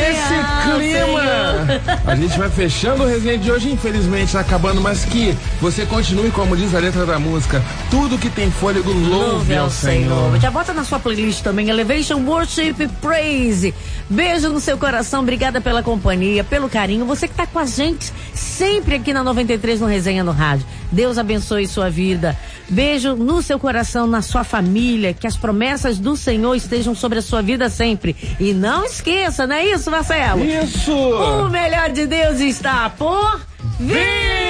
nesse clima, a gente vai fechando o resenha de hoje, infelizmente tá acabando, mas que você continue, como diz a letra da música, tudo que tem fôlego louve ao Senhor. Já bota na sua playlist também, Elevation Worship Praise. Beijo no seu coração, obrigada pela companhia, pelo carinho, você que tá com a gente sempre aqui na 93 no Resenha no Rádio. Deus abençoe sua vida. Beijo no seu coração, na sua família, que as promessas do Senhor estejam sobre a sua vida sempre. E não esqueça, não é isso, Marcelo? Isso! O melhor de Deus está por vir!